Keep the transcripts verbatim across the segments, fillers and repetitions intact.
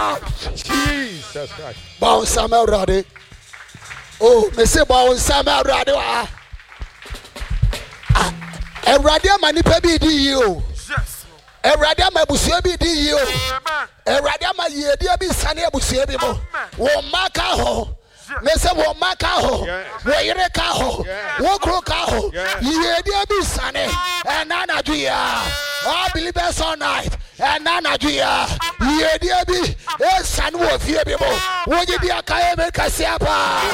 Jesus Christ. Bow Samuel Rade. Oh, me say bow Samuel Rade. Ah, Eradia manipa bi di you. Yes. Eradia mabusia bi di you. Eradia ma yedi bi sane abusia bi mo. Wo maka ho. Me say wo maka ho. Wo yire ka ho. Wo kro ka ho. Yedi bi sane. And nana juya. All believers all night. And nana juya. Yedi bi e sane wo fie bi mo. Wo yedi akaye me kasiapa.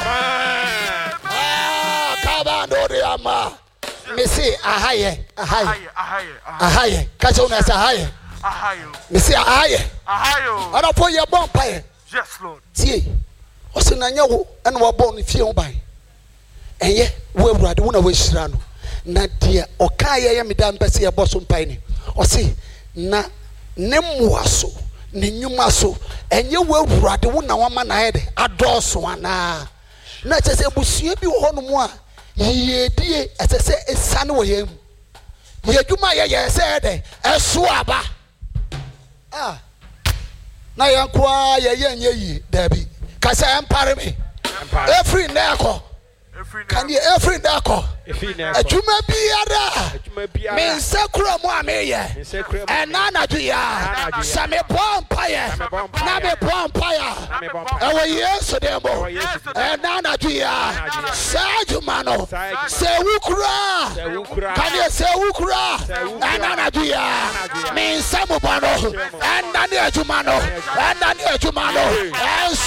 Ah, kabando de ama. Me say ahaye, ahaye, Ahaye, ahaye. Catch on as ahaye. ahaye, Me say ahaye. ahaye. I don't put your bomb pie. Yes, Lord. See, what's in a yo and we're born if you buy. And yet, we're rather one away shrano. Not dear, or kaya me down bessie a bosom pine. Or see, na nemuaso, ninumaso, and you will rather one woman I had a dorswana. Not as a bussy be one more. Ye dear, as I say, a son with him. Ye do my yes, said a swabba. Ah, now you're quiet, ye, Debbie. Cause I am parami. Every neco. Can you every neco? A juma be a mean sacrum, and Nana Dia, Sammy Pompire, Name Pompire, our years to them, and Nana Dia, Sajumano, say Ukra, can you say Ukra, and Nana Dia, mean Samubano, and Nania Jumano, and Nania Jumano, and